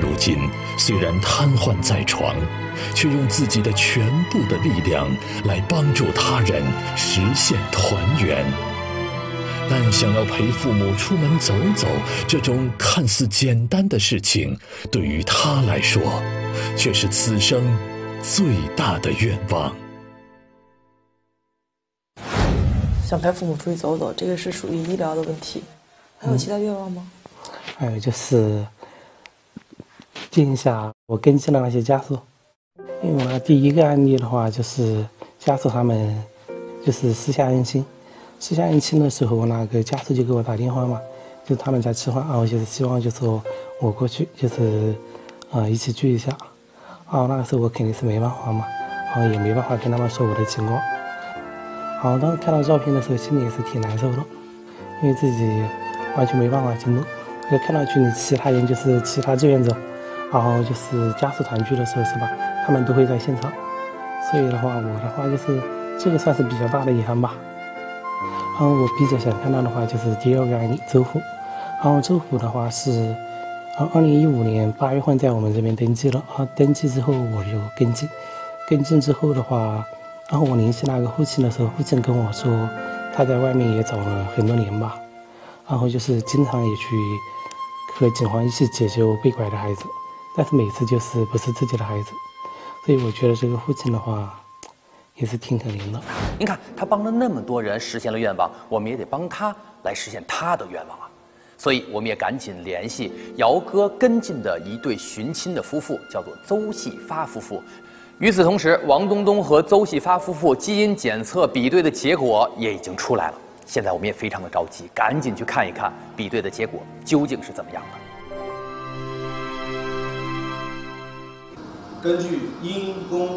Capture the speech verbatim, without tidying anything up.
如今虽然瘫痪在床，却用自己的全部的力量来帮助他人实现团圆。但想要陪父母出门走走，这种看似简单的事情，对于他来说，却是此生最大的愿望。 想陪父母出去走走，这个是属于医疗的问题。还有其他愿望吗？ 嗯、还有就是见一下我跟进的那些家属，因为呢，第一个案例的话，就是家属他们就是私下认亲。私下认亲的时候，那个家属就给我打电话嘛，就是他们在吃饭，然后就是希望就说我过去，就是呃一起聚一下。然后那个时候我肯定是没办法嘛，然后也没办法跟他们说我的情况。然后当时看到照片的时候，心里也是挺难受的，因为自己完全没办法行动。就看到群里其他人，就是其他志愿者，然后就是家属团聚的时候是吧，他们都会在现场。所以的话，我的话就是这个算是比较大的遗憾吧。然后我比较想看到的话就是第二个案例周虎，然后周虎的话是二零一五年八月份在我们这边登记了，啊，登记之后我就跟进，跟进之后的话，然后我联系那个父亲的时候，父亲跟我说他在外面也找了很多年吧，然后就是经常也去和警方一起解救被拐的孩子，但是每次就是不是自己的孩子，所以我觉得这个父亲的话也是挺可怜的。 您看他帮了那么多人实现了愿望，我们也得帮他来实现他的愿望啊！所以我们也赶紧联系姚哥跟进的一对寻亲的夫妇，叫做邹细发夫妇。与此同时，王东东和邹细发夫妇基因检测比对的结果也已经出来了。现在我们也非常的着急，赶紧去看一看比对的结果究竟是怎么样的。 根据因公